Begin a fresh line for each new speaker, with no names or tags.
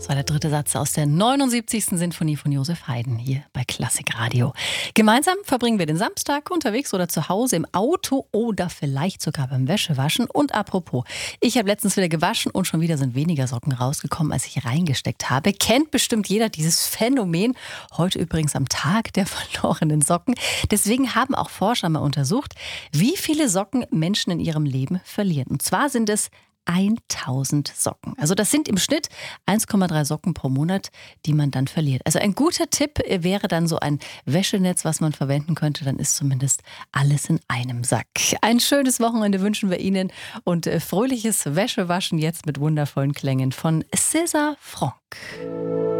Das war der dritte Satz aus der 79. Sinfonie von Josef Haydn hier bei Klassik Radio. Gemeinsam verbringen wir den Samstag unterwegs oder zu Hause im Auto oder vielleicht sogar beim Wäschewaschen. Und apropos, ich habe letztens wieder gewaschen und schon wieder sind weniger Socken rausgekommen, als ich reingesteckt habe. Kennt bestimmt jeder dieses Phänomen. Heute übrigens am Tag der verlorenen Socken. Deswegen haben auch Forscher mal untersucht, wie viele Socken Menschen in ihrem Leben verlieren. Und zwar sind es 1000 Socken. Also das sind im Schnitt 1,3 Socken pro Monat, die man dann verliert. Also ein guter Tipp wäre dann so ein Wäschenetz, was man verwenden könnte. Dann ist zumindest alles in einem Sack. Ein schönes Wochenende wünschen wir Ihnen und fröhliches Wäschewaschen jetzt mit wundervollen Klängen von César Franck.